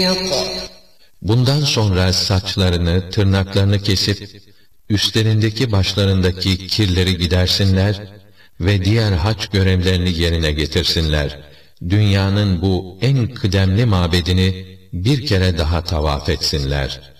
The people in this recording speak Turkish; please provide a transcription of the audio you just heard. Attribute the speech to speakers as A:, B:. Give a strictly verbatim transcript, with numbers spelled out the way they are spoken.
A: Bundan sonra saçlarını, tırnaklarını kesip, üstlerindeki başlarındaki kirleri gidersinler ve diğer hac görevlerini yerine getirsinler. Dünyanın bu en kıdemli mabedini bir kere daha tavaf etsinler.